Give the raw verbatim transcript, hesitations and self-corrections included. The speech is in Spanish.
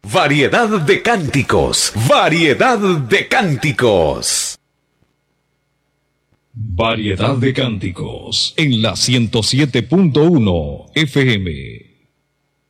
Variedad de cánticos, variedad de cánticos. Variedad de cánticos en la ciento siete punto uno F M.